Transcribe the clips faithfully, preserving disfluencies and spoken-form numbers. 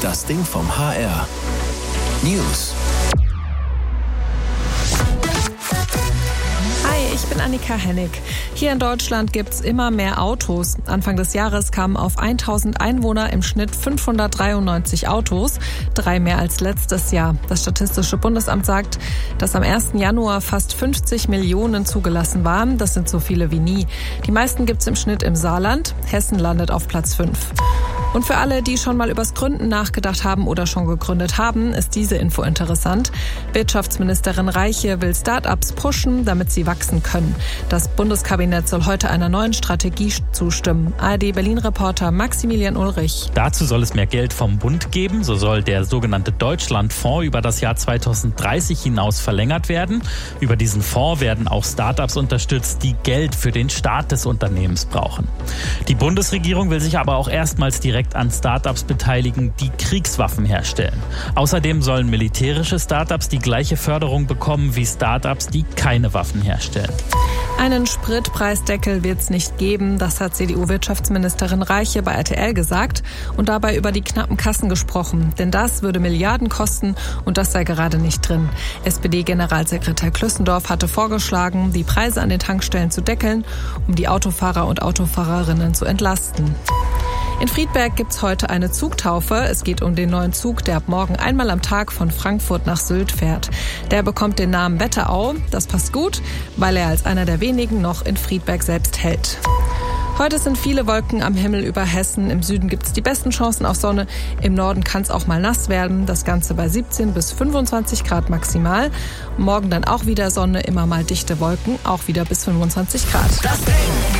Das Ding vom H R. News. Hi, ich bin Annika Hennig. Hier in Deutschland gibt's immer mehr Autos. Anfang des Jahres kamen auf tausend Einwohner im Schnitt fünfhundertdreiundneunzig Autos, drei mehr als letztes Jahr. Das Statistische Bundesamt sagt, dass am ersten Januar fast fünfzig Millionen zugelassen waren. Das sind so viele wie nie. Die meisten gibt's im Schnitt im Saarland. Hessen landet auf Platz fünf. Und für alle, die schon mal übers Gründen nachgedacht haben oder schon gegründet haben, ist diese Info interessant. Wirtschaftsministerin Reiche will Start-ups pushen, damit sie wachsen können. Das Bundeskabinett soll heute einer neuen Strategie zustimmen. A R D-Berlin-Reporter Maximilian Ulrich. Dazu soll es mehr Geld vom Bund geben. So soll der sogenannte Deutschlandfonds über das Jahr zweitausenddreißig hinaus verlängert werden. Über diesen Fonds werden auch Start-ups unterstützt, die Geld für den Start des Unternehmens brauchen. Die Bundesregierung will sich aber auch erstmals direkt an Start-ups beteiligen, die Kriegswaffen herstellen. Außerdem sollen militärische Start-ups die gleiche Förderung bekommen wie Start-ups, die keine Waffen herstellen. Einen Spritpreisdeckel wird es nicht geben, das hat C D U-Wirtschaftsministerin Reiche bei R T L gesagt und dabei über die knappen Kassen gesprochen. Denn das würde Milliarden kosten und das sei gerade nicht drin. S P D-Generalsekretär Klüssendorf hatte vorgeschlagen, die Preise an den Tankstellen zu deckeln, um die Autofahrer und Autofahrerinnen zu entlasten. In Friedberg gibt's heute eine Zugtaufe. Es geht um den neuen Zug, der ab morgen einmal am Tag von Frankfurt nach Sylt fährt. Der bekommt den Namen Wetterau. Das passt gut, weil er als einer der wenigen noch in Friedberg selbst hält. Heute sind viele Wolken am Himmel über Hessen. Im Süden gibt's die besten Chancen auf Sonne. Im Norden kann es auch mal nass werden. Das Ganze bei siebzehn bis fünfundzwanzig Grad maximal. Morgen dann auch wieder Sonne, immer mal dichte Wolken, auch wieder bis fünfundzwanzig Grad. Das Ding.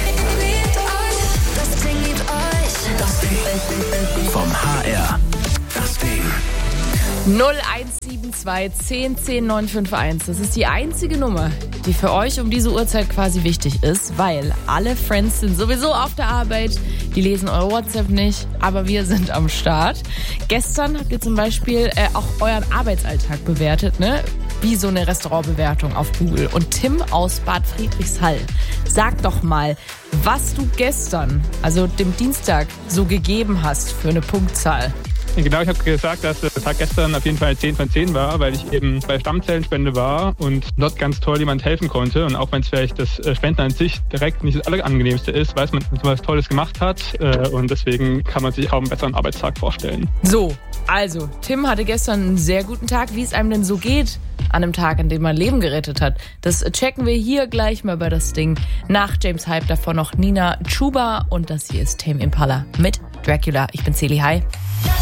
Das Ding vom H R. Das Ding. null eins sieben zwei zehn zehn neun fünf eins. Das ist die einzige Nummer, die für euch um diese Uhrzeit quasi wichtig ist, weil alle Friends sind sowieso auf der Arbeit, die lesen eure WhatsApp nicht, aber wir sind am Start. Gestern habt ihr zum Beispiel äh, auch euren Arbeitsalltag bewertet, ne? Wie so eine Restaurantbewertung auf Google. Und Tim aus Bad Friedrichshall, sag doch mal, was du gestern, also dem Dienstag, so gegeben hast für eine Punktzahl. Genau, ich habe gesagt, dass der Tag gestern auf jeden Fall zehn von zehn war, weil ich eben bei Stammzellenspende war und dort ganz toll jemand helfen konnte. Und auch wenn es vielleicht das Spenden an sich direkt nicht das Allerangenehmste ist, weil man so was Tolles gemacht hat. Und deswegen kann man sich kaum einen besseren Arbeitstag vorstellen. So, also, Tim hatte gestern einen sehr guten Tag. Wie es einem denn so geht an einem Tag, an dem man Leben gerettet hat, das checken wir hier gleich mal bei das Ding. Nach James Hype davor noch Nina Chuba und das hier ist Tame Impala mit Dracula. Ich bin Celi, hi.